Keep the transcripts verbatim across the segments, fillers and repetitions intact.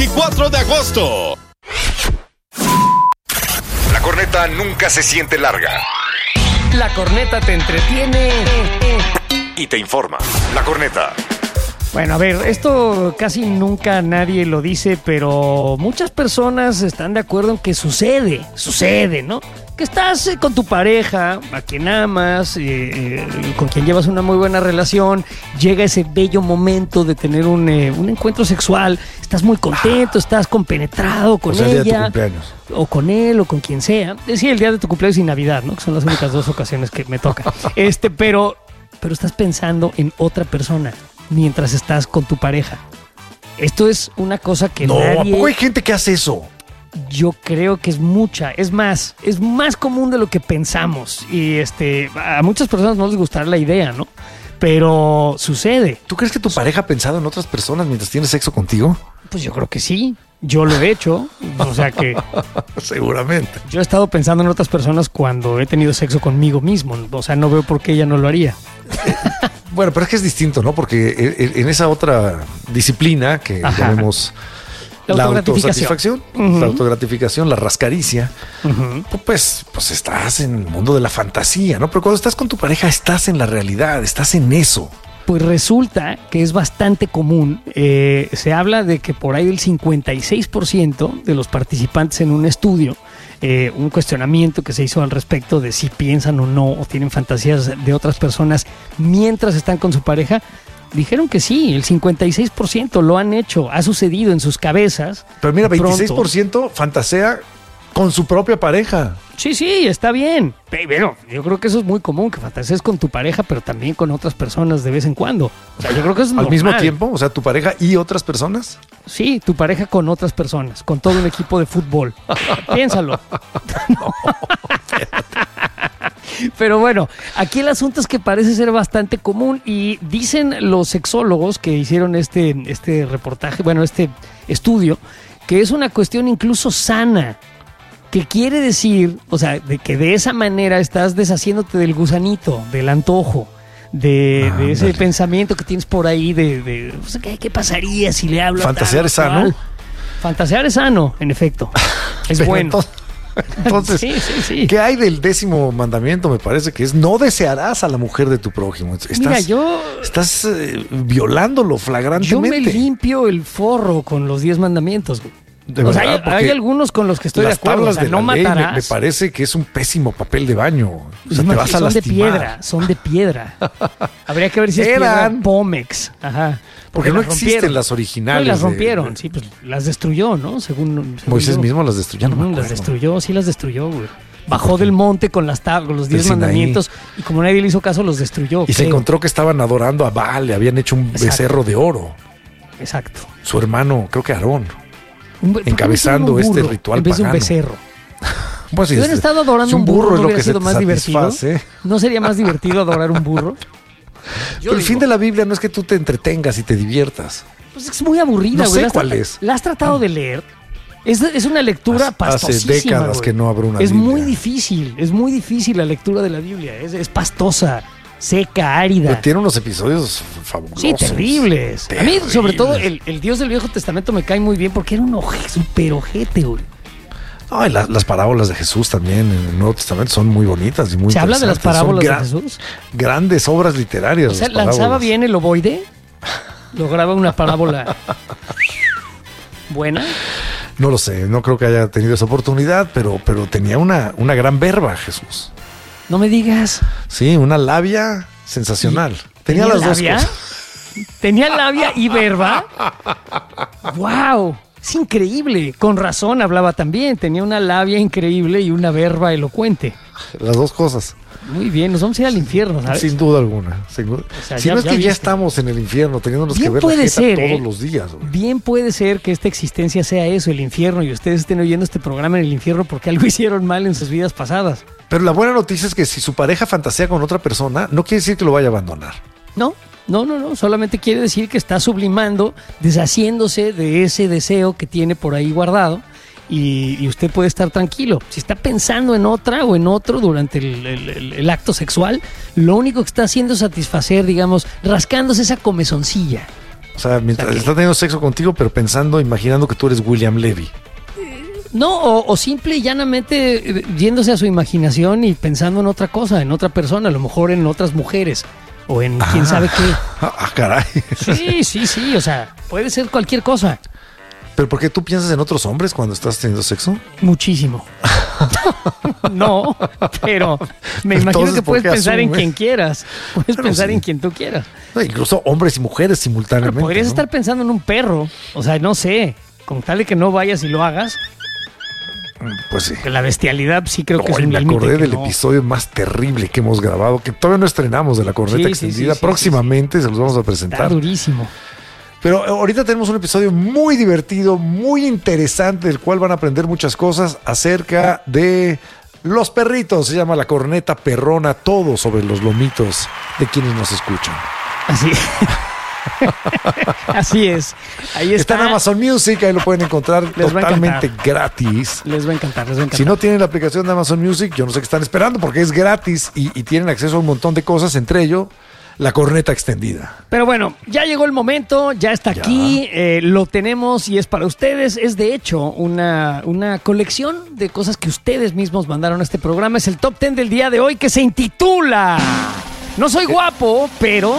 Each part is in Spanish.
veinticuatro de agosto. La corneta nunca se siente larga. La corneta te entretiene Y te informa. La corneta. Bueno, a ver, esto casi nunca nadie lo dice, pero muchas personas están de acuerdo en que sucede, sucede, ¿no? Que estás eh, con tu pareja, a quien amas, eh, eh, con quien llevas una muy buena relación, llega ese bello momento de tener un, eh, un encuentro sexual, estás muy contento, estás compenetrado con O sea, el día de tu ella, cumpleaños. o con él, o con quien sea. Es decir, el día de tu cumpleaños y Navidad, ¿no? Que son las únicas dos ocasiones que me toca. Este, pero, pero estás pensando en otra persona mientras estás con tu pareja. Esto es una cosa que No, nadie... ¿a poco hay gente que hace eso? Yo creo que es mucha, es más, es más común de lo que pensamos. Y este, a muchas personas no les gustará la idea, ¿no? Pero sucede. ¿Tú crees que tu pareja ha pensado en otras personas mientras tiene sexo contigo? Pues yo creo que sí. Yo lo he hecho. O sea que Seguramente. yo he estado pensando en otras personas cuando he tenido sexo conmigo mismo. O sea, no veo por qué ella no lo haría. Bueno, pero es que es distinto, ¿no? Porque en en esa otra disciplina que Ajá. llamemos La la autogratificación. autosatisfacción, Ujú. la autogratificación, la rascaricia, Uh-huh. pues, pues estás en el mundo de la fantasía, ¿no? Pero cuando estás con tu pareja estás en la realidad, estás en eso. Pues resulta que es bastante común. Eh, se habla de que por ahí el cincuenta y seis por ciento de los participantes en un estudio, eh, un cuestionamiento que se hizo al respecto de si piensan o no o tienen fantasías de otras personas mientras están con su pareja, dijeron que sí, el cincuenta y seis por ciento lo han hecho, ha sucedido en sus cabezas. Pero mira, De pronto- veintiséis por ciento fantasea con su propia pareja. Sí, sí, está bien. Pero yo creo que eso es muy común, que fantasees con tu pareja, pero también con otras personas de vez en cuando. O sea, yo creo que eso es Al normal. mismo tiempo, o sea, tu pareja y otras personas. Sí, tu pareja con otras personas, con todo un equipo de fútbol. Piénsalo. Pero bueno, aquí el asunto es que parece ser bastante común y dicen los sexólogos que hicieron este, este reportaje, bueno, este estudio, que es una cuestión incluso sana. Que quiere decir, o sea, de que de esa manera estás deshaciéndote del gusanito, del antojo, de, Ah, de ese ándale. pensamiento que tienes por ahí de, de o sea, ¿qué, qué pasaría si le hablo a tal Fantasear o es sano. cual? Fantasear es sano, en efecto. Es Pero bueno. Entonces, entonces, Sí, sí, sí. ¿qué hay del décimo mandamiento? Me parece que es no desearás a la mujer de tu prójimo. Estás, Mira, yo, estás eh, violándolo yo flagrantemente. me limpio el forro con los diez mandamientos. güey. De O sea, verdad, hay, porque hay algunos con los que estoy de las acuerdo. O tablas sea, de no la ley me, matarás. me parece que es un pésimo papel de baño. O sea, te Imagi- vas a son de lastimar. piedra, son de piedra. Habría que ver si es Eran. piedra Pómex. Ajá. Porque no las existen rompieron. las No, y originales. las de- rompieron, de- sí, pues las destruyó, ¿no? Según, según Moisés yo. mismo las destruyó. No me Ujú, las acuerdo. destruyó, sí las destruyó, güey. Bajó del monte con las tab- con los diez Sinaí. mandamientos y como nadie le hizo caso, los destruyó. Y se creo. encontró que estaban adorando a Baal, le habían hecho un Exacto. becerro de oro. Exacto. Su hermano, creo que Aarón. Un be- ¿por qué no Encabezando hicieron un este burro ritual en vez de un pagano. becerro? Pues, Si hubieran es- estado adorando si un burro, es ¿no lo hubiera que se sido te más divertido? satisface. ¿No sería más divertido adorar un burro? Yo Pero el fin digo, de la Biblia no es que tú te entretengas y te diviertas. pues es muy aburrida, No güey. sé ¿La has cuál trata- es. ¿La has tratado de leer? Es, es una lectura Hace- pastosísima. hace décadas güey. que no abro una Es Biblia. muy difícil, es muy difícil la lectura de la Biblia. Es, es pastosa, seca, árida. Pero tiene unos episodios fabulosos. Sí, terribles. A mí, sobre todo, Terribles. el, el Dios del Viejo Testamento me cae muy bien porque era un oje, super ojete, güey. No, y la- las parábolas de Jesús también en el Nuevo Testamento son muy bonitas y muy ¿Se habla de las interesantes. Son parábolas de gra- Jesús? Grandes obras literarias. O sea, las lanzaba parábolas. bien el ovoide, lograba una parábola buena. No lo sé, no creo que haya tenido esa oportunidad, pero, pero tenía una, una gran verba Jesús. No me digas. Sí, una labia sensacional. Tenía, las labia? dos cosas. ¿Tenía labia y verba? ¡Wow! Es increíble. Con razón hablaba también. Tenía una labia increíble y una verba elocuente. Las dos cosas. Muy bien, nos vamos a ir al infierno, ¿sabes? Sin duda alguna. Sin duda. O sea, si ya- no es ya que ya viste. estamos en el infierno, teniéndonos Bien que ver puede la jeta ser, todos ¿eh? los días. güey. Bien puede ser que esta existencia sea eso, el infierno, y ustedes estén oyendo este programa en el infierno porque algo hicieron mal en sus vidas pasadas. Pero la buena noticia es que si su pareja fantasea con otra persona, no quiere decir que lo vaya a abandonar. No, no, no, no. Solamente quiere decir que está sublimando, deshaciéndose de ese deseo que tiene por ahí guardado. Y, y usted puede estar tranquilo. Si está pensando en otra o en otro durante el, el- el- el acto sexual, lo único que está haciendo es satisfacer, digamos, rascándose esa comezoncilla. O sea, mientras Okay. está teniendo sexo contigo, pero pensando, imaginando que tú eres William Levy. No, o, o simple y llanamente eh, yéndose a su imaginación y pensando en otra cosa, en otra persona, a lo mejor en otras mujeres o en quién sabe qué. Ah, caray. Sí, sí, sí, o sea, puede ser cualquier cosa. ¿Pero por qué tú piensas en otros hombres cuando estás teniendo sexo? Muchísimo. No, pero me imagino Entonces, que ¿por puedes qué pensar en asumes? quien quieras. Puedes Bueno, pensar sí. en quien tú quieras. No, incluso hombres y mujeres Pero simultáneamente. podrías ¿no? estar pensando en un perro. O sea, no sé. Con tal de que no vayas y lo hagas, Pues sí. que la bestialidad sí creo que es Hoy un me límite acordé que del no. episodio más terrible que hemos grabado, que todavía no estrenamos, de la corneta Sí, sí, extendida. sí, sí, Próximamente se los vamos a Está presentar. durísimo. Pero ahorita tenemos un episodio muy divertido, muy interesante, del cual van a aprender muchas cosas acerca de los perritos. Se llama La Corneta Perrona, todo sobre los lomitos de quienes nos escuchan. Así. Así es. Ahí Está está. en Amazon Music, ahí lo pueden encontrar Les va a totalmente encantar. gratis. Les va a encantar, les va a encantar. Si no tienen la aplicación de Amazon Music, yo no sé qué están esperando porque es gratis y, y tienen acceso a un montón de cosas, entre ello la corneta extendida. Pero bueno, ya llegó el momento, ya está Ya. aquí, eh, lo tenemos y es para ustedes. Es de hecho una, una colección de cosas que ustedes mismos mandaron a este programa. Es el top diez del día de hoy que se intitula No soy guapo, pero...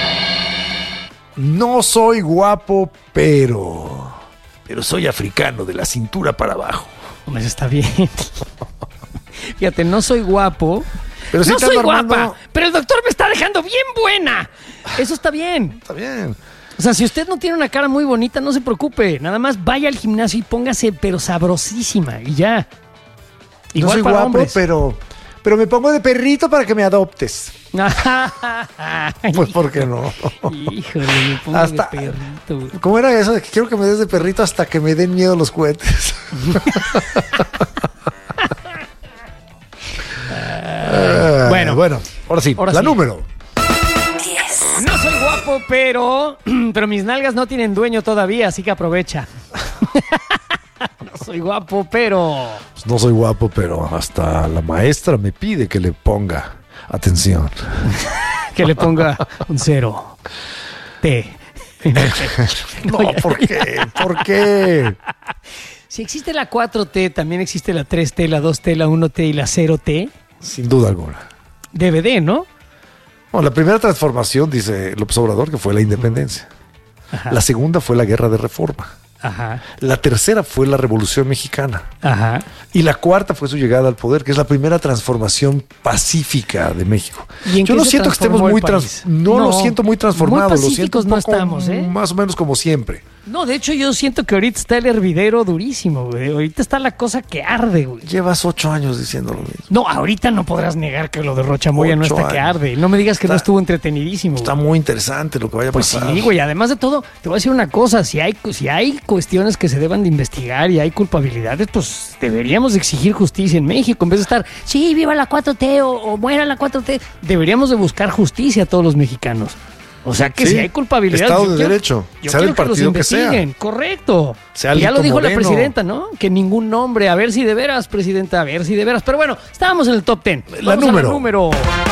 No soy guapo, pero... Pero soy africano de la cintura para abajo. Hombre, eso está bien. Fíjate, no soy guapo. Pero sí no te soy ando armando- guapa, pero el doctor me está dejando bien buena. Eso está bien. Está bien. O sea, si usted no tiene una cara muy bonita, no se preocupe. Nada más vaya al gimnasio y póngase, pero sabrosísima. Y ya. No Igual soy para guapo, hombres. pero... Pero me pongo de perrito para que me adoptes. Pues, ¿por qué no? Híjole, me pongo Hasta- de perrito. güey. ¿Cómo era eso de que quiero que me des de perrito hasta que me den miedo los cohetes? Ah, Bueno. bueno, ahora sí, Ahora la sí. número. No soy guapo, pero... Pero mis nalgas no tienen dueño todavía, así que aprovecha. No soy guapo, pero... Pues no soy guapo, pero hasta la maestra me pide que le ponga atención. Que le ponga un cero. T. No, ¿por qué? ¿Por qué? Si existe la cuatro T, también existe la tres T, la dos T, la uno T y la cero T. Sin duda alguna. D V D, ¿no? Bueno, la primera transformación, dice López Obrador, que fue la independencia. Ajá. La segunda fue la guerra de reforma. Ajá. La tercera fue la Revolución Mexicana. Ajá. Y la cuarta fue su llegada al poder, que es la primera transformación pacífica de México. ¿Y en Yo qué no se siento que estemos transformó muy el trans- país? no, No, lo siento muy transformado, muy lo siento pacíficos un no poco, estamos, ¿eh? más o menos como siempre. No, de hecho yo siento que ahorita está el hervidero durísimo, güey. Ahorita está la cosa que arde, güey. Llevas ocho años diciendo lo mismo. No, ahorita no podrás negar que lo de Rochamoya no Ocho está que años. arde. No me digas que no Está- estuvo entretenidísimo. Está güey. muy interesante lo que vaya a Pues pasar. sí, güey. Además de todo, te voy a decir una cosa. Si hay, si hay cuestiones que se deban de investigar y hay culpabilidades, pues deberíamos de exigir justicia en México. En vez de estar, sí, viva la cuatro T o, o muera la cuatro T. Deberíamos de buscar justicia a todos los mexicanos. O sea que Sí, si hay culpabilidad... Estado yo de quiero- derecho, Yo sea del quiero que los partido que sea. investiguen, correcto. Sea Y ya lo Alito dijo la Moreno. presidenta, ¿no? Que ningún nombre, a ver si de veras, presidenta, a ver si de veras. Pero bueno, estábamos en el top diez. La Vamos a número. número.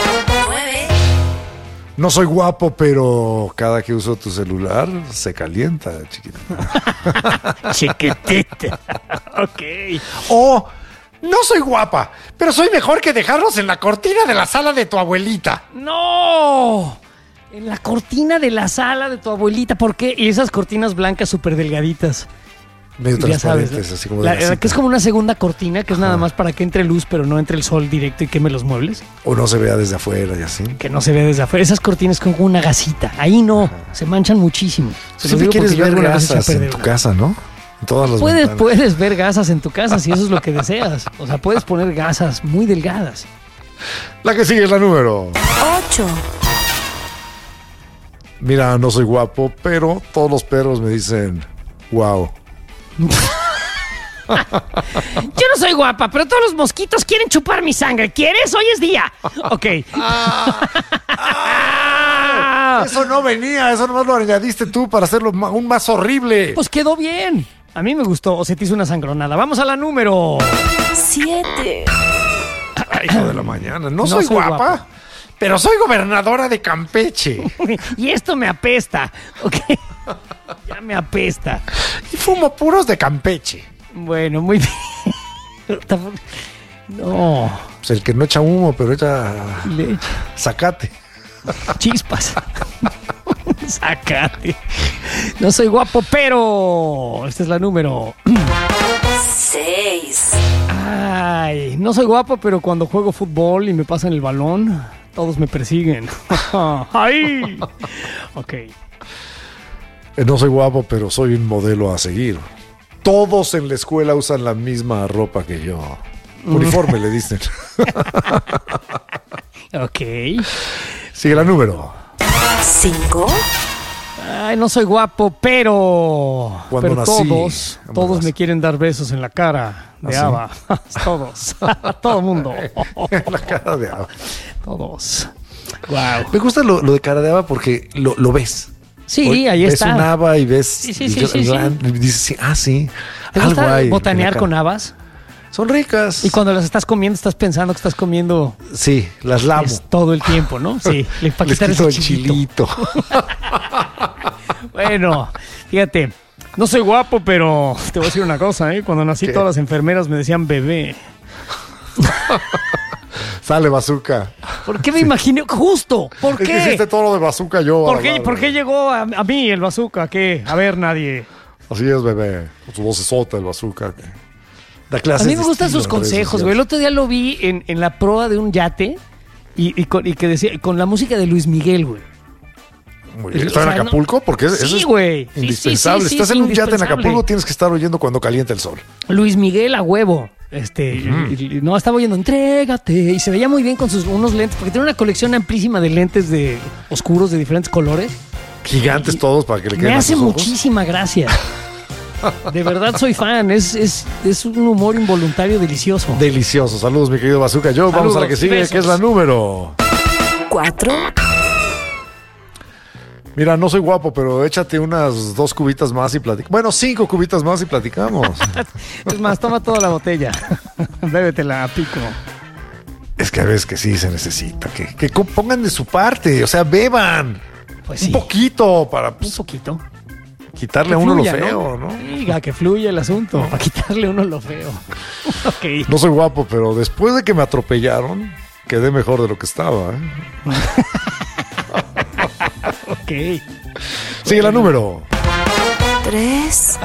No soy guapo, pero cada que uso tu celular se calienta, chiquita. Chiquitita. Ok. O no soy guapa, pero soy mejor que dejarlos en la cortina de la sala de tu abuelita. ¡No! En la cortina de la sala de tu abuelita. ¿Por qué? Y esas cortinas blancas súper delgaditas. Medio Ya sabes, transparentes, ¿no? así como de La- gasita. la que es como una segunda cortina, que es nada más para que entre luz, pero no entre el sol directo y queme los muebles. O no se vea desde afuera y así. Que no se ve desde afuera. Esas cortinas con una gasita. Ahí no. Se manchan muchísimo. Se los Siempre digo quieres porque yo ver alguna vez eché a gasas en perder tu una. casa, ¿no? En todas las Puedes, ventanas. puedes ver gasas en tu casa si eso es lo que deseas. O sea, puedes poner gasas muy delgadas. La que sigue es la número. ocho. Mira, no soy guapo, pero todos los perros me dicen, wow. Yo no soy guapa, pero todos los mosquitos quieren chupar mi sangre. ¿Quieres? Hoy es día. Ok. Eso no venía, eso nomás lo añadiste tú para hacerlo ma- aún más horrible. Pues quedó bien. A mí me gustó. O se te hizo una sangronada. Vamos a la número. siete. Ay, hijo de la mañana. No, No soy, soy guapa, guapa. pero soy gobernadora de Campeche. Y esto me apesta. Ok. Ya me apesta. Y fumo puros de Campeche. Bueno, muy bien. No. Pues el que no echa humo, pero echa Leche. zacate. Chispas. Sácate. No soy guapo, pero... Esta es la número... Seis. Ay, no soy guapo, pero cuando juego fútbol y me pasan el balón, todos me persiguen. ¡Ay! Ok. Eh, No soy guapo, pero soy un modelo a seguir. Todos en la escuela usan la misma ropa que yo. Uniforme, le dicen. Ok. Sigue la número. Cinco. Ay, no soy guapo, pero... Cuando pero nací, todos, amarás. todos me quieren dar besos en la cara de ¿Ah, sí? Ava. Todos. Todo el mundo. La cara de Ava. Todos. Wow. Me gusta lo, lo de cara de Ava porque lo, lo ves. Sí, Hoy ahí ves está. un haba y ves... Sí, sí, y sí, sí, sí. gran- y dices, sí, ah, sí. ¿Te Algo gusta hay en la botanear cara. con habas? Son ricas. Y cuando las estás comiendo, estás pensando que estás comiendo Sí, las lamo. es todo el tiempo, ¿no? Sí, le para Les quitar quito ese el chilito. chilito. Bueno, fíjate, no soy guapo, pero te voy a decir una cosa, ¿eh? Cuando nací ¿Qué? todas las enfermeras me decían bebé. Sale bazooka. ¿Por qué me imaginé? Justo, ¿por Es que qué? hiciste todo lo de bazooka yo. ¿Por a qué, hablar, ¿Por qué llegó a, a mí el bazooka? ¿Qué? A ver, nadie. Así es, bebé. Con su vocesota, el bazooka. que Da A clases mí me de gustan estilo sus en redes consejos, güey. El sociales. otro día lo vi en, en la proa de un yate y, y con, y que decía, con la música de Luis Miguel, güey. Muy bien. O ¿Está en sea, no- Acapulco? Porque eso Sí, es güey. Sí, sí, indispensable. sí, sí, Estás sí, en un yate en indispensable. Acapulco, tienes que estar oyendo cuando calienta el sol. Luis Miguel a huevo. Este, y- y- no, estaba oyendo entrégate y se veía muy bien con sus unos lentes, porque tiene una colección amplísima de lentes de oscuros de diferentes colores. Gigantes todos para que le queden Me a hace sus ojos. muchísima gracia. De verdad soy fan, es, es, es un humor involuntario delicioso. Delicioso. Saludos, mi querido bazooka. Yo, vamos a la que Saludos, sigue, besos. que es la número. Cuatro. Mira, no soy guapo, pero échate unas dos cubitas más y platicamos. Bueno, cinco cubitas más y platicamos. Es más, toma toda la botella. Bébetela a pico. Es que a veces que sí se necesita, que, que co- pongan de su parte, o sea, beban Pues un sí, poquito para un pues, poquito. quitarle a Que uno fluya, lo feo, ¿no? Diga, que fluya el asunto, para quitarle uno lo feo. Ok. No soy guapo, pero después de que me atropellaron, quedé mejor de lo que estaba. ¿eh? Ok. Sigue la número. Tres.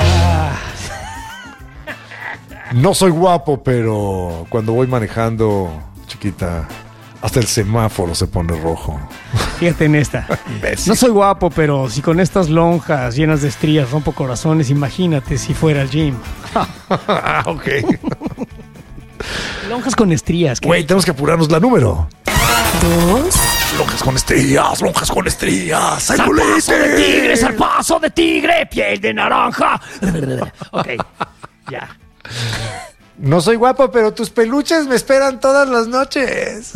No soy guapo, pero cuando voy manejando, chiquita, hasta el semáforo se pone rojo. Fíjate en esta. Imbécil. No soy guapo, pero si con estas lonjas llenas de estrías rompo corazones, imagínate si fuera al gym. Ah, ok. Lonjas con estrías. ¿qué? Güey, tenemos que apurarnos la número. Dos. Lonjas con estrías, lonjas con estrías. ¡Ay, ¡Zarpazo de culete! tigre, zarpazo de tigre, piel de naranja! Ok, ya. No soy guapo, pero tus peluches me esperan todas las noches.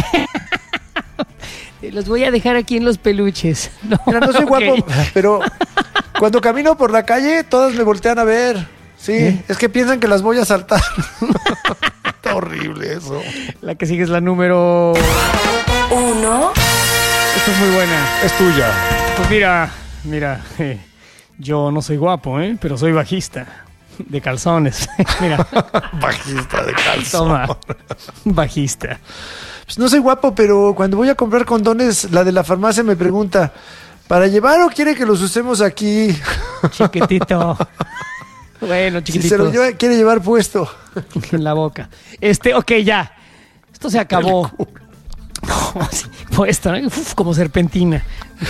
Los voy a dejar aquí en los peluches. No, Mira, no soy ok. guapo, pero cuando camino por la calle, todas me voltean a ver. Sí, ¿Eh? es que piensan que las voy a saltar. Está horrible eso. La que sigue es la número... Uno. Esta es muy buena. Es tuya. Pues mira, mira, eh, yo no soy guapo, ¿eh? Pero soy bajista. De calzones. Mira, Bajista de calzón. toma. Bajista. Pues no soy guapo, pero cuando voy a comprar condones, la de la farmacia me pregunta, ¿para llevar o quiere que los usemos aquí? Chiquitito. Bueno, Si se chiquitito. lo lleva, quiere llevar puesto. En la boca. Este, ok, ya. Esto se acabó. No, sí, puesto, ¿no? Uf, como serpentina.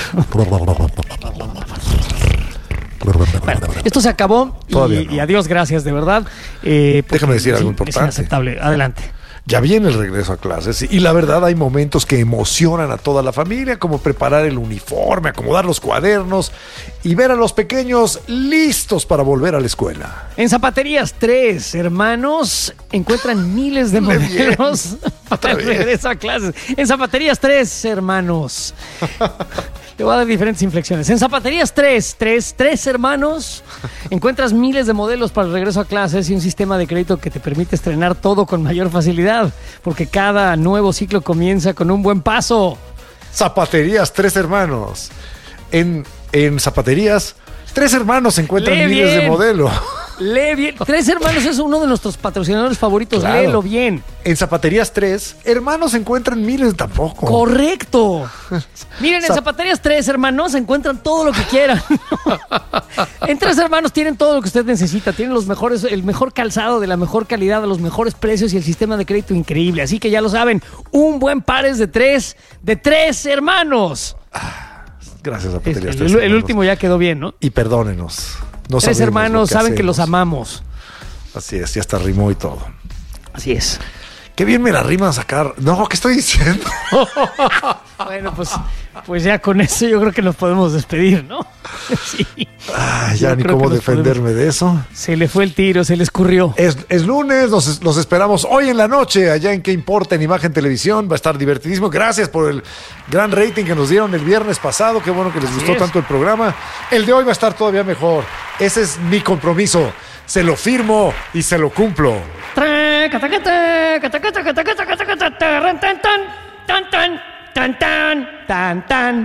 Bueno, esto se acabó Todavía y, no. y adiós, gracias, de verdad. Eh, porque Déjame decir sí, algo Es importante. inaceptable. Adelante. Ya viene el regreso a clases y la verdad hay momentos que emocionan a toda la familia, como preparar el uniforme, acomodar los cuadernos y ver a los pequeños listos para volver a la escuela. En Zapaterías tres, hermanos, encuentran miles de Muy bien. modelos Otra para el vez. regreso a clases. En Zapaterías tres, hermanos. Te voy a dar diferentes inflexiones. En Zapaterías tres, tres, tres hermanos, encuentras miles de modelos para el regreso a clases y un sistema de crédito que te permite estrenar todo con mayor facilidad, porque cada nuevo ciclo comienza con un buen paso. Zapaterías Tres Hermanos. en, en zapaterías, Tres Hermanos encuentran Lee miles bien. de modelo. Lee bien. Tres Hermanos es uno de nuestros patrocinadores favoritos. Claro. Léelo bien. En Zapaterías Tres Hermanos encuentran miles tampoco. Correcto. Miren, en Zap- Zapaterías Tres Hermanos encuentran todo lo que quieran. En Tres Hermanos tienen todo lo que usted necesita. Tienen los mejores, el mejor calzado de la mejor calidad, a los mejores precios y el sistema de crédito increíble. Así que ya lo saben, un buen par es de tres, de Tres Hermanos. Gracias, Es- Zapaterías el, Tres el Hermanos. último ya quedó bien, ¿no? Y perdónenos. No Tres sabemos Hermanos lo que saben que hacemos. los amamos. Así es, ya hasta rimó y todo. Así es. Qué bien me la rima a sacar. No, ¿qué estoy diciendo? Bueno, pues, pues ya con eso yo creo que nos podemos despedir, ¿no? Sí. Ah, ya Yo ni creo cómo que nos defenderme de eso. Se le fue el tiro, se le escurrió. Es, es lunes, los, los esperamos hoy en la noche, allá en ¿Qué importa? En Imagen Televisión. Va a estar divertidísimo. Gracias por el gran rating que nos dieron el viernes pasado. Qué bueno que les Así gustó es. tanto el programa. El de hoy va a estar todavía mejor. Ese es mi compromiso. Se lo firmo y se lo cumplo. Tan, tan, tan, tan, tan, tan, tan, tan, tan, tan, tan, tan, tan, tan, tan, tan.